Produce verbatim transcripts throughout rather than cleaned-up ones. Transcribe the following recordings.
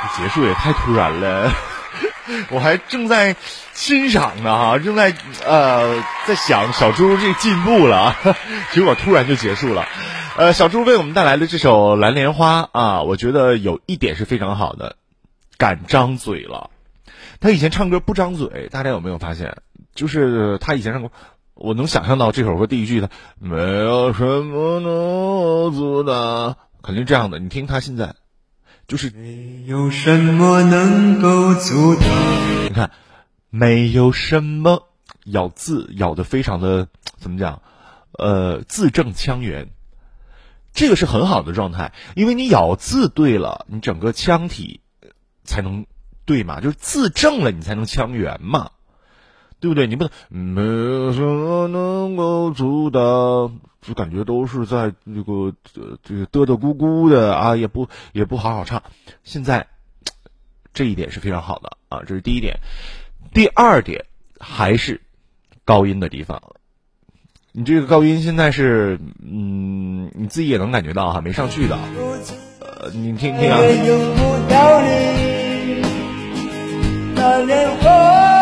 结束也太突然了，我还正在欣赏呢哈，正在呃在想小猪这进步了，结果突然就结束了。呃，小猪为我们带来的这首《蓝莲花》啊，我觉得有一点是非常好的，敢张嘴了。他以前唱歌不张嘴，大家有没有发现？就是他以前唱歌，我能想象到这首歌第一句的没有什么能阻挡，肯定这样的。你听他现在，就是没有什么能够阻挡。 你看，没有什么咬字咬得非常的怎么讲？呃，字正腔圆。这个是很好的状态，因为你咬字对了，你整个腔体才能对嘛，就是字正了，你才能腔圆嘛，对不对？你不能没有什么能够阻挡，就感觉都是在这个这个嘚嘚咕咕的啊，也不也不好好唱。现在这一点是非常好的啊，这是第一点。第二点还是高音的地方。你这个高音现在是，嗯，你自己也能感觉到哈，没上去的。呃，你听听啊。 用不到你那莲花。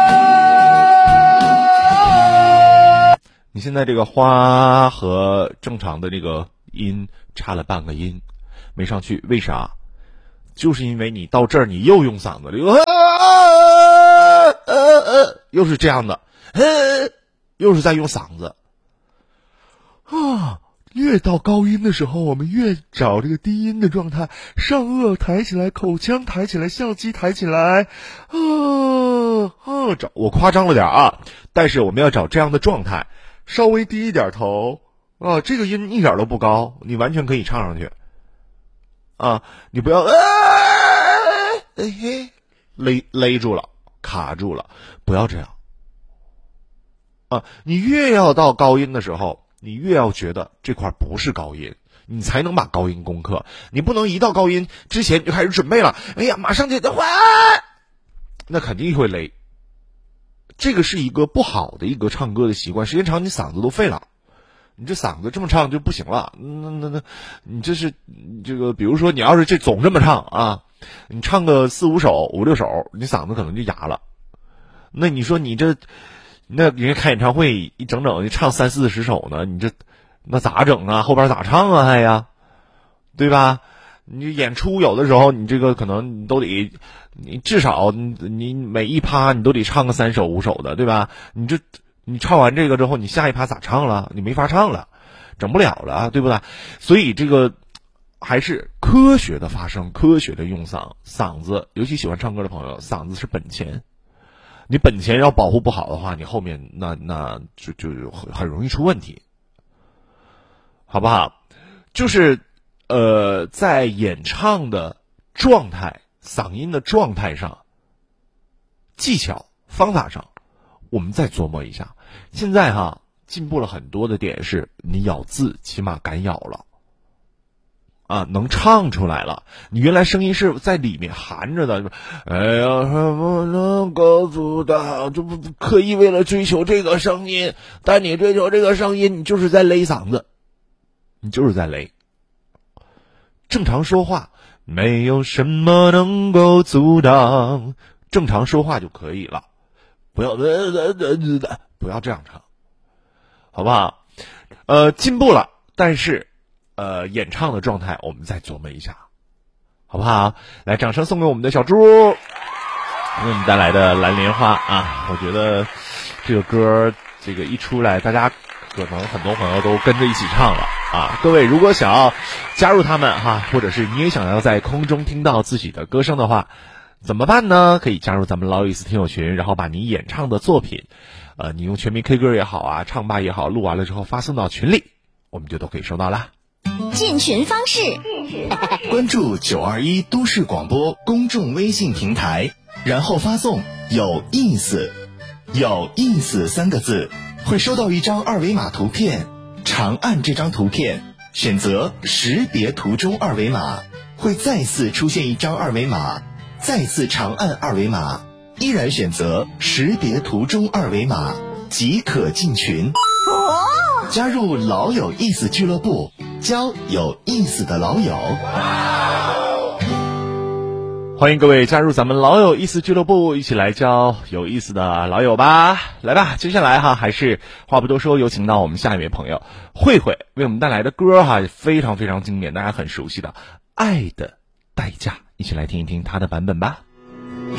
你现在这个花和正常的这个音差了半个音，没上去，为啥？就是因为你到这儿你又用嗓子，又、啊呃呃、又是这样的，呃、又是在用嗓子。啊，越到高音的时候，我们越找这个低音的状态，上颚抬起来，口腔抬起来，笑肌抬起来，啊啊，找我夸张了点啊，但是我们要找这样的状态，稍微低一点头啊，这个音一点都不高，你完全可以唱上去啊，你不要啊，哎嘿，勒勒住了，卡住了，不要这样啊，你越要到高音的时候。你越要觉得这块不是高音，你才能把高音攻克。你不能一到高音之前就开始准备了，哎呀，马上就得换，那肯定会勒。这个是一个不好的一个唱歌的习惯，时间长你嗓子都废了。你这嗓子这么唱就不行了，那那那，你这是这个，比如说你要是这总这么唱啊，你唱个四五首、五六首，你嗓子可能就哑了。那你说你这。那人家开演唱会一整整唱三四十首呢，你这那咋整啊？后边咋唱啊？还呀，对吧？你演出有的时候你这个可能你都得，你至少你你每一趴你都得唱个三首五首的，对吧？你这你唱完这个之后，你下一趴咋唱了？你没法唱了，整不了了，对不对？所以这个还是科学的发声，科学的用嗓，嗓子，尤其喜欢唱歌的朋友，嗓子是本钱。你本钱要保护不好的话，你后面那那就就很很容易出问题，好不好？就是呃，在演唱的状态、嗓音的状态上、技巧、方法上，我们再琢磨一下。现在哈进步了很多的点是，你咬字起码敢咬了。啊，能唱出来了！你原来声音是在里面含着的，哎呀，什么能够阻挡？就不刻意为了追求这个声音，但你追求这个声音，你就是在勒嗓子，你就是在勒。正常说话，没有什么能够阻挡，正常说话就可以了，不要不要这样唱，好不好？呃，进步了，但是。呃，演唱的状态，我们再琢磨一下，好不好？来，掌声送给我们的小猪，为我们带来的《蓝莲花》啊！我觉得这个歌，这个一出来，大家可能很多朋友都跟着一起唱了啊！各位，如果想要加入他们哈，或者是你也想要在空中听到自己的歌声的话，怎么办呢？可以加入咱们老有意思听友群，然后把你演唱的作品，呃，你用全民 K 歌也好啊，唱吧也好，录完了之后发送到群里，我们就都可以收到啦。 进群方式： 关注九二一都市广播公众微信平台，然后发送有意思有意思三个字，会收到一张二维码图片，长按这张图片，选择识别图中二维码，会再次出现一张二维码，再次长按二维码，依然选择识别图中二维码即可进群。加入老有意思俱乐部，交有意思的老友。 欢迎各位加入咱们老有意思俱乐部，一起来交有意思的老友吧。来吧，接下来哈，还是话不多说，有请到我们下一位朋友慧慧为我们带来的歌哈，非常非常经典，大家很熟悉的《爱的代价》，一起来听一听她的版本吧。